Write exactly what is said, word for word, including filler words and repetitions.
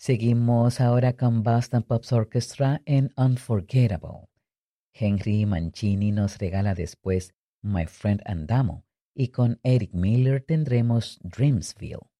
Seguimos ahora con Boston Pops Orchestra en Unforgettable. Henry Mancini nos regala después My Friend Andamo y con Eric Miller tendremos Dreamsville.